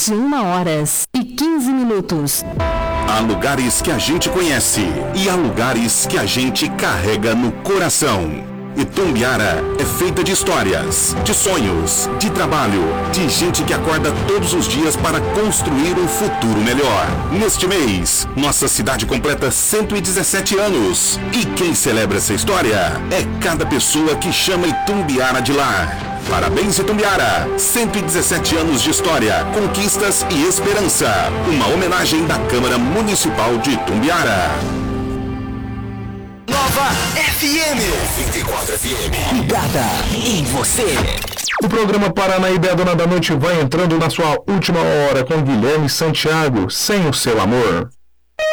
21h15. Há lugares que a gente conhece e há lugares que a gente carrega no coração. Itumbiara é feita de histórias, de sonhos, de trabalho, de gente que acorda todos os dias para construir um futuro melhor. Neste mês, nossa cidade completa 117 anos. E quem celebra essa história é cada pessoa que chama Itumbiara de lar. Parabéns, Itumbiara! 117 anos de história, conquistas e esperança. Uma homenagem da Câmara Municipal de Itumbiara. Nova FM 24 FM, ligada em você. O programa Paranaíba, a Dona da Noite, vai entrando na sua última hora com Guilherme Santiago, Sem o Seu Amor.